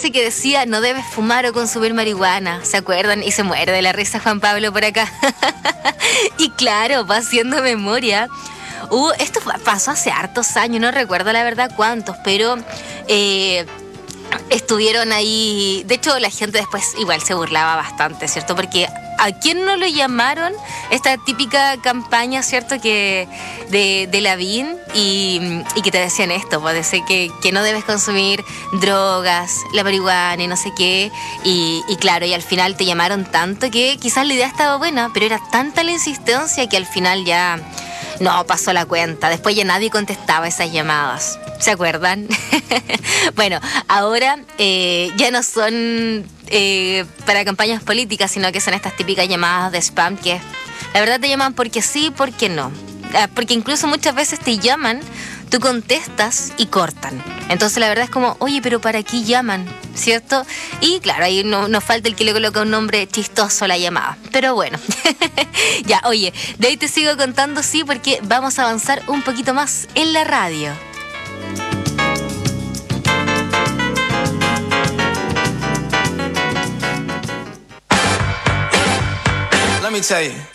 ese que decía no debes fumar o consumir marihuana, ¿se acuerdan? Y se muere de la risa Juan Pablo por acá. Y claro, va haciendo memoria. Esto pasó hace hartos años, no recuerdo la verdad cuántos, pero estuvieron ahí. De hecho, la gente después igual se burlaba bastante, ¿cierto? Porque ¿a quién no lo llamaron? Esta típica campaña, ¿cierto? Que de Lavín y que te decían esto, pues decir que no debes consumir drogas, la marihuana y no sé qué. Y claro, y al final te llamaron tanto que quizás la idea estaba buena, pero era tanta la insistencia que al final ya no pasó la cuenta. Después ya nadie contestaba esas llamadas. ¿Se acuerdan? Bueno, ahora ya no son para campañas políticas, sino que son estas típicas llamadas de spam que la verdad te llaman porque sí, porque no. Porque incluso muchas veces te llaman, tú contestas y cortan. Entonces la verdad es como, oye, pero ¿para qué llaman? ¿Cierto? Y claro, ahí no falta el que le coloca un nombre chistoso a la llamada. Pero bueno, ya, oye, de ahí te sigo contando, sí, porque vamos a avanzar un poquito más en la radio. Let me tell you.